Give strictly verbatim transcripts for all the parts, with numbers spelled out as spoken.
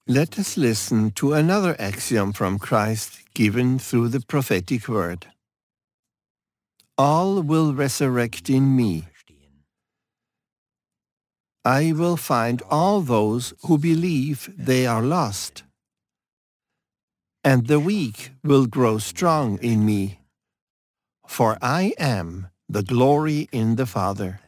Let us listen to another axiom from Christ given through the prophetic word. All will resurrect in me. I will find all those who believe they are lost. And the weak will grow strong in me, for I am the glory in the Father.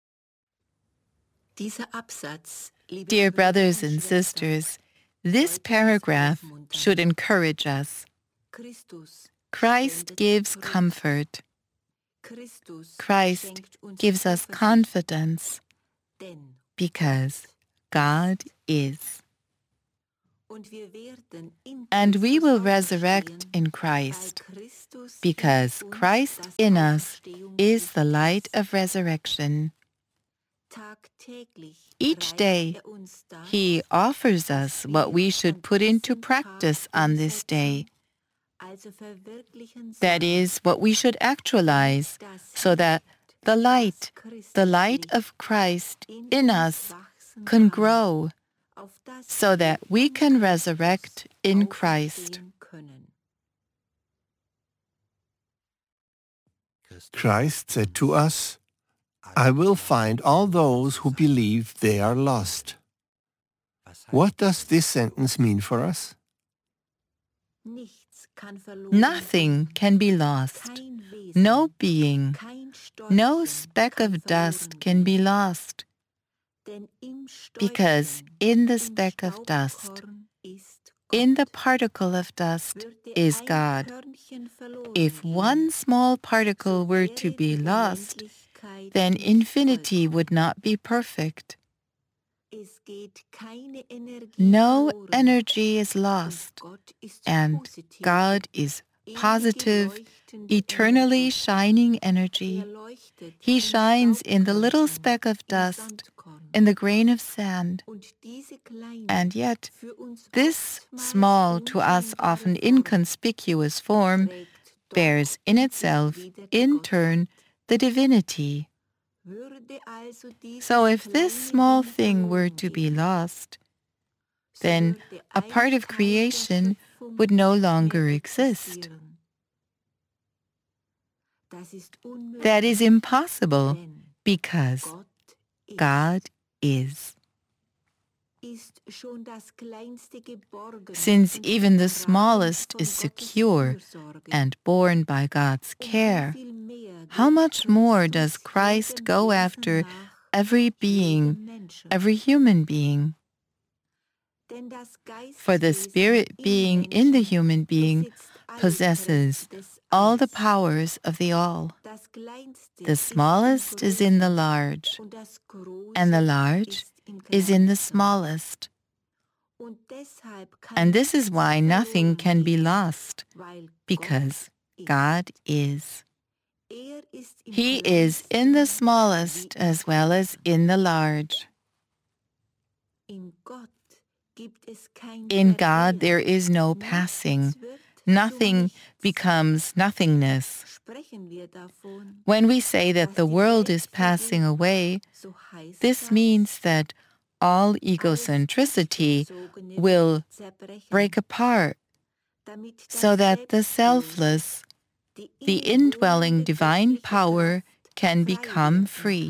Dear brothers and sisters, this paragraph should encourage us. Christ gives comfort. Christ gives us confidence because God is. And we will resurrect in Christ because Christ in us is the light of resurrection. Each day, He offers us what we should put into practice on this day. That is, what we should actualize, so that the light, the light of Christ in us can grow, so that we can resurrect in Christ. Christ said to us, I will find all those who believe they are lost. What does this sentence mean for us? Nothing can be lost. No being, no speck of dust can be lost. Because in the speck of dust, in the particle of dust, is God. If one small particle were to be lost, then infinity would not be perfect. No energy is lost, and God is positive, eternally shining energy. He shines in the little speck of dust, in the grain of sand. And yet, this small, to us often inconspicuous form bears in itself, in turn, the divinity. So if this small thing were to be lost, then a part of creation would no longer exist. That is impossible because God is. Since even the smallest is secure and borne by God's care, how much more does Christ go after every being, every human being? For the spirit being in the human being possesses all the powers of the all. The smallest is in the large, and the large is in the smallest. And this is why nothing can be lost, because God is. He is in the smallest as well as in the large. In God there is no passing. Nothing becomes nothingness. When we say that the world is passing away, this means that all egocentricity will break apart, so that the selfless, the indwelling divine power can become free.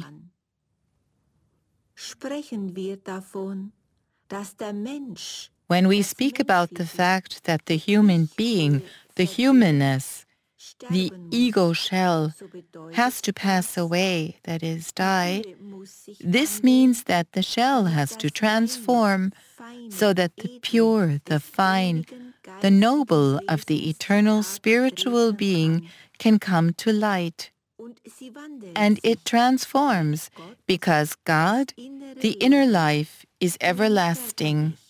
When we speak about the fact that the human being, the humanness, the ego shell, has to pass away, that is, die, this means that the shell has to transform so that the pure, the fine, the noble of the eternal spiritual being can come to light. And it transforms because God, the inner life, is everlasting.